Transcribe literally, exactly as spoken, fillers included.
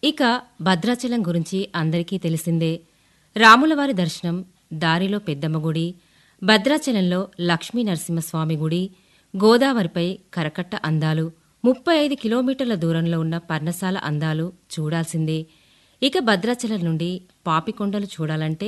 ఇక భద్రాచలం గురించి అందరికీ తెలిసిందే. రాములవారి దర్శనం, దారిలో పెద్దమ్మ గుడి, భద్రాచలంలో లక్ష్మీ నరసింహస్వామి గుడి, గోదావరిపై కరకట్ట అందాలు, ముప్పై ఐదు కిలోమీటర్ల దూరంలో ఉన్న పర్ణశాల అందాలు చూడాల్సిందే. ఇక భద్రాచలం నుండి పాపికొండలు చూడాలంటే